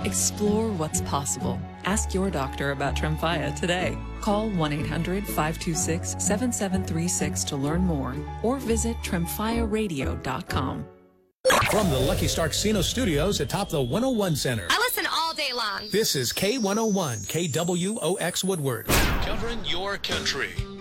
Explore what's possible. Ask your doctor about Tremfya today. Call 1-800-526-7736 to learn more or visit TremfyaRadio.com. From the Lucky Star Casino Studios atop the 101 Center. I listen all day long. This is K101, KWOX Woodward. Covering your country.